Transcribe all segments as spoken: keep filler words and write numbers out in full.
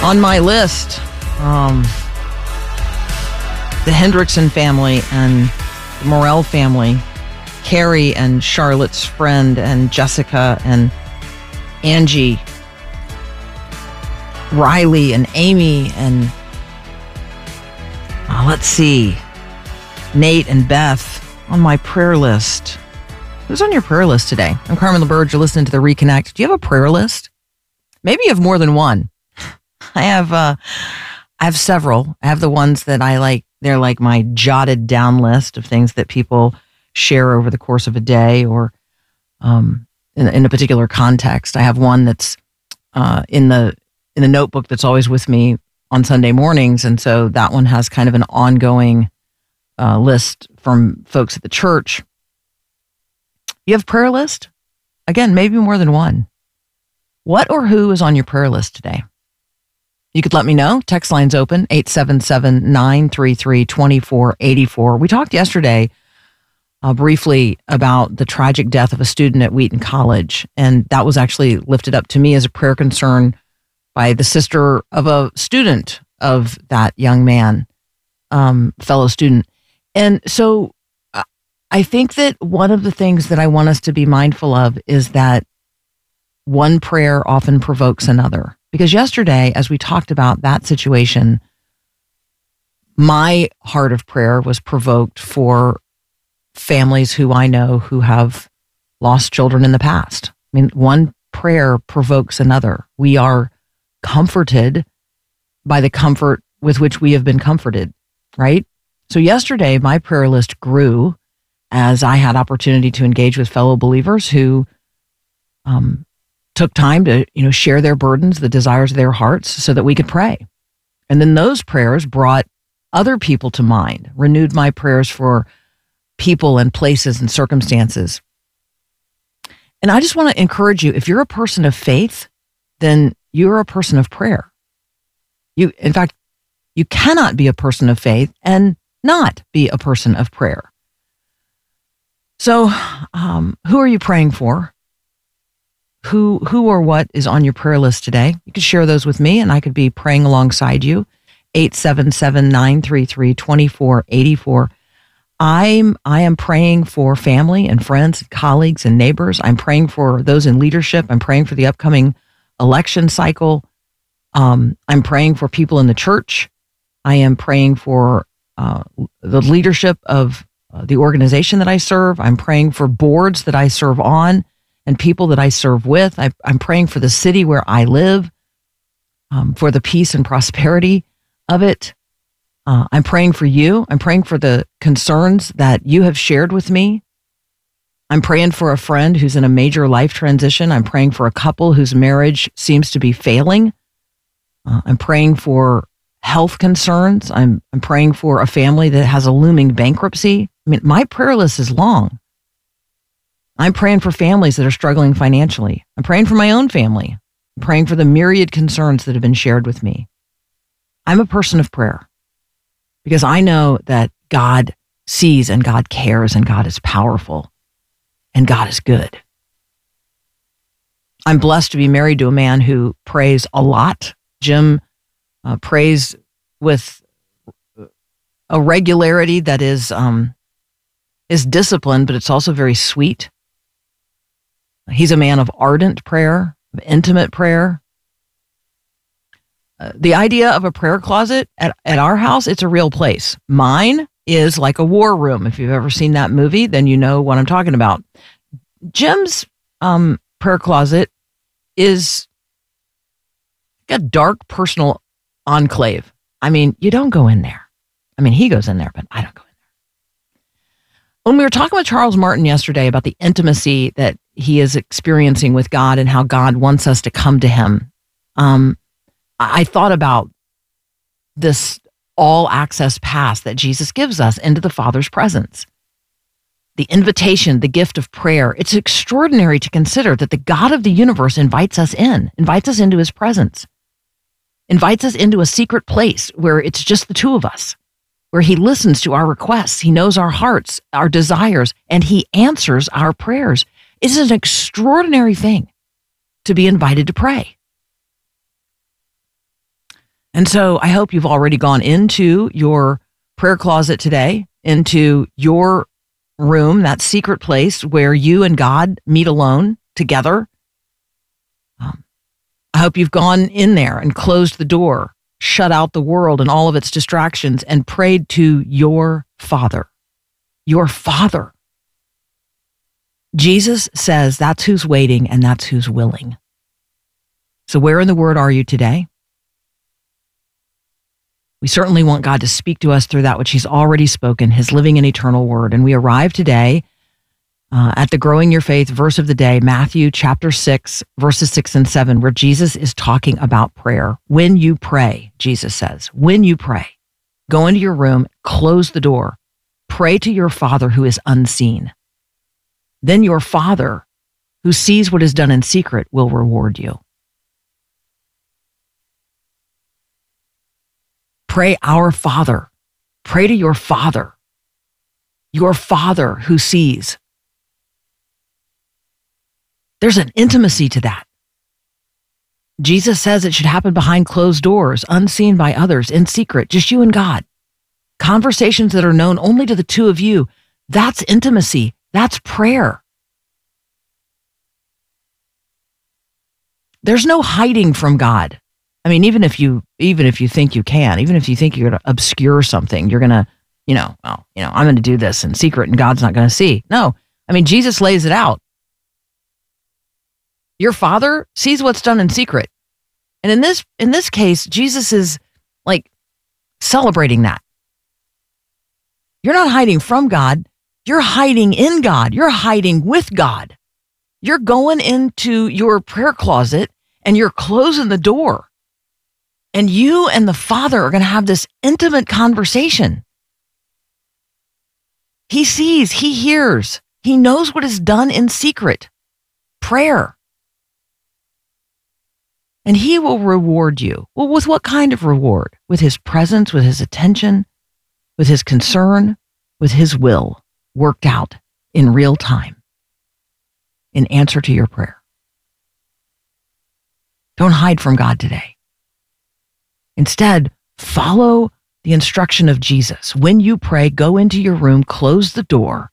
On my list, um, the Hendrickson family and the Morell family, Carrie and Charlotte's friend and Jessica and Angie, Riley and Amy and uh, let's see, Nate and Beth on my prayer list. Who's on your prayer list today? I'm Carmen LaBerge. You're listening to The Reconnect. Do you have a prayer list? Maybe you have more than one. I have uh, I have several. I have the ones that I like. They're like my jotted down list of things that people share over the course of a day or um, in, in a particular context. I have one that's uh, in the in the notebook that's always with me on Sunday mornings, and so that one has kind of an ongoing uh, list from folks at the church. You have a prayer list? Again, maybe more than one. What or who is on your prayer list today? You could let me know. Text line's open, eight seven seven, nine three three, two four eight four. We talked yesterday uh, briefly about the tragic death of a student at Wheaton College, and that was actually lifted up to me as a prayer concern by the sister of a student of that young man, um, fellow student. And so uh, I think that one of the things that I want us to be mindful of is that one prayer often provokes another. Because yesterday, as we talked about that situation, my heart of prayer was provoked for families who I know who have lost children in the past. I mean, one prayer provokes another. We are comforted by the comfort with which we have been comforted, right? So yesterday, my prayer list grew as I had opportunity to engage with fellow believers who um, took time to, you know, share their burdens, the desires of their hearts, so that we could pray. And then those prayers brought other people to mind, renewed my prayers for people and places and circumstances. And I just want to encourage you, if you're a person of faith, then you're a person of prayer. You, in fact, you cannot be a person of faith and not be a person of prayer. So, um, who are you praying for? Who who or what is on your prayer list today? You could share those with me and I could be praying alongside you. eight seven seven, nine three three, two four eight four. I'm I am praying for family and friends, and colleagues and neighbors. I'm praying for those in leadership. I'm praying for the upcoming election cycle. Um, I'm praying for people in the church. I am praying for uh, the leadership of uh, the organization that I serve. I'm praying for boards that I serve on and people that I serve with. I, I'm praying for the city where I live, um, for the peace and prosperity of it. Uh, I'm praying for you. I'm praying for the concerns that you have shared with me. I'm praying for a friend who's in a major life transition. I'm praying for a couple whose marriage seems to be failing. Uh, I'm praying for health concerns. I'm, I'm praying for a family that has a looming bankruptcy. I mean, my prayer list is long. I'm praying for families that are struggling financially. I'm praying for my own family. I'm praying for the myriad concerns that have been shared with me. I'm a person of prayer because I know that God sees and God cares and God is powerful and God is good. I'm blessed to be married to a man who prays a lot. Jim uh, prays with a regularity that is um, is disciplined, but it's also very sweet. He's a man of ardent prayer, of intimate prayer. Uh, the idea of a prayer closet at, at our house, it's a real place. Mine is like a war room. If you've ever seen that movie, then you know what I'm talking about. Jim's um, prayer closet is like a dark personal enclave. I mean, you don't go in there. I mean, he goes in there, but I don't go in there. When we were talking with Charles Martin yesterday about the intimacy that he is experiencing with God and how God wants us to come to him, um, I thought about this all access pass that Jesus gives us into the Father's presence. The invitation, the gift of prayer. It's extraordinary to consider that the God of the universe invites us in, invites us into his presence, invites us into a secret place where it's just the two of us, where he listens to our requests. He knows our hearts, our desires, and he answers our prayers. It's an extraordinary thing to be invited to pray. And so I hope you've already gone into your prayer closet today, into your room, that secret place where you and God meet alone together. Um, I hope you've gone in there and closed the door, shut out the world and all of its distractions, and prayed to your Father. Your Father. Jesus says that's who's waiting and that's who's willing. So where in the Word are you today? We certainly want God to speak to us through that which He's already spoken, His living and eternal Word. And we arrive today uh, at the Growing Your Faith verse of the day, Matthew chapter six, verses six and seven, where Jesus is talking about prayer. When you pray, Jesus says, when you pray, go into your room, close the door, pray to your Father who is unseen. Then your Father who sees what is done in secret will reward you. Pray, our Father. Pray to your Father. Your Father who sees. There's an intimacy to that. Jesus says it should happen behind closed doors, unseen by others, in secret, just you and God. Conversations that are known only to the two of you. That's intimacy. That's prayer. There's no hiding from God. I mean, even if you, even if you think you can, even if you think you're going to obscure something, you're going to, you know, well, you know, I'm going to do this in secret and God's not going to see. No, I mean, Jesus lays it out. Your Father sees what's done in secret. And in this, in this case, Jesus is like celebrating that. You're not hiding from God. You're hiding in God. You're hiding with God. You're going into your prayer closet and you're closing the door. And you and the Father are going to have this intimate conversation. He sees, he hears, he knows what is done in secret. Prayer. And he will reward you. Well, with what kind of reward? With his presence, with his attention, with his concern, with his will worked out in real time in answer to your prayer. Don't hide from God today. Instead, follow the instruction of Jesus. When you pray, go into your room, close the door,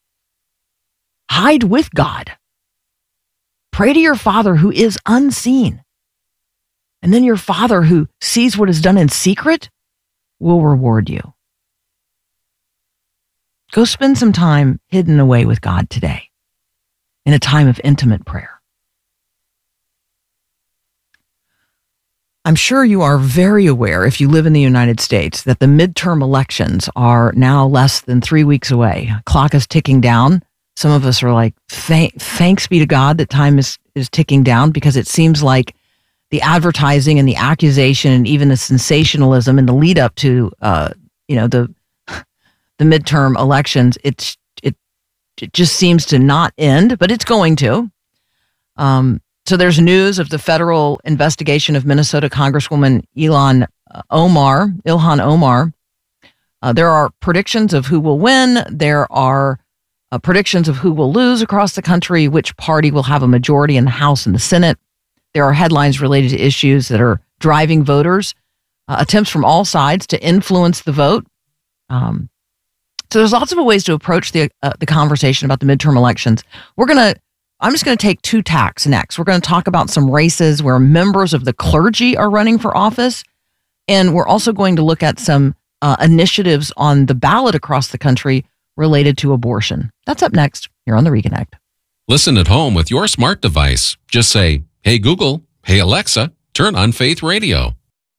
hide with God. Pray to your Father who is unseen. And then your Father who sees what is done in secret will reward you. Go spend some time hidden away with God today in a time of intimate prayer. I'm sure you are very aware, if you live in the United States, that the midterm elections are now less than three weeks away. Clock is ticking down. Some of us are like, Thank, thanks be to God that time is, is ticking down, because it seems like the advertising and the accusation and even the sensationalism in the lead up to, uh, you know, the the midterm elections, it's it it just seems to not end, but it's going to. Um, So there's news of the federal investigation of Minnesota Congresswoman Ilhan Omar. Ilhan Omar. Uh, there are predictions of who will win. There are uh, predictions of who will lose across the country, which party will have a majority in the House and the Senate. There are headlines related to issues that are driving voters, uh, attempts from all sides to influence the vote. Um, so there's lots of ways to approach the uh, the conversation about the midterm elections. We're going to I'm just going to take two tacks next. We're going to talk about some races where members of the clergy are running for office. And we're also going to look at some uh, initiatives on the ballot across the country related to abortion. That's up next here on The Reconnect. Listen at home with your smart device. Just say, hey, Google, hey, Alexa, turn on Faith Radio.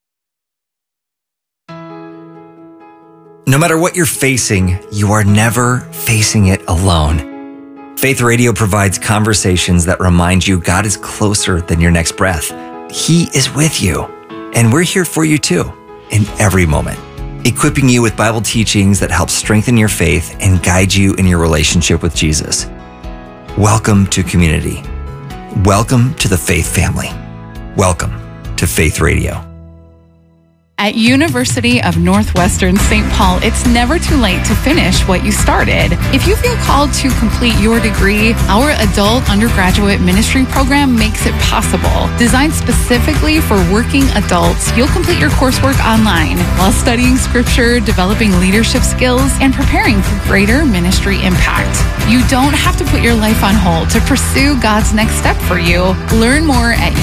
No matter what you're facing, you are never facing it alone. Faith Radio provides conversations that remind you God is closer than your next breath. He is with you, and we're here for you too, in every moment, equipping you with Bible teachings that help strengthen your faith and guide you in your relationship with Jesus. Welcome to community. Welcome to the Faith family. Welcome to Faith Radio. At University of Northwestern Saint Paul, it's never too late to finish what you started. If you feel called to complete your degree, our adult undergraduate ministry program makes it possible. Designed specifically for working adults, you'll complete your coursework online while studying scripture, developing leadership skills, and preparing for greater ministry impact. You don't have to put your life on hold to pursue God's next step for you. Learn more at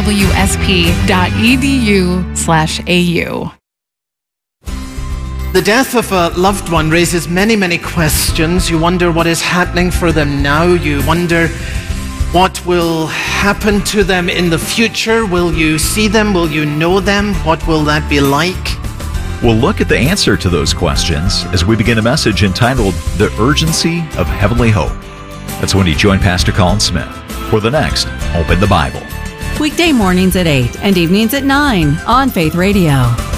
unwsp.edu slash AU. The death of a loved one raises many, many questions. You wonder what is happening for them now. You wonder what will happen to them in the future. Will you see them? Will you know them? What will that be like? We'll look at the answer to those questions as we begin a message entitled The Urgency of Heavenly Hope. That's when you join Pastor Colin Smith for the next Open the Bible. Weekday mornings at eight and evenings at nine on Faith Radio.